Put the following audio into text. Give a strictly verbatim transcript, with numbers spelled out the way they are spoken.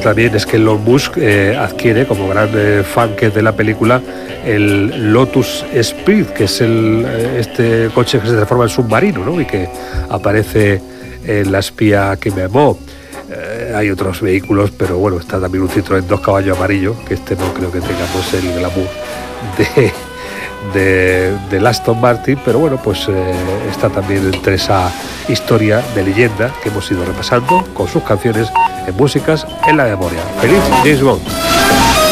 también es que Elon Musk eh, adquiere, como gran eh, fan que es de la película, el Lotus Speed, que es el, eh, este coche que se transforma en submarino, ¿no? Y que aparece en La espía que me amó. Eh, hay otros vehículos, pero bueno, está también un Citroën dos caballos amarillo, que este no creo que tengamos el glamour de, de, de Aston Martin, pero bueno, pues eh, está también entre esa historia de leyenda que hemos ido repasando con sus canciones en músicas en la memoria. ¡Feliz James Bond!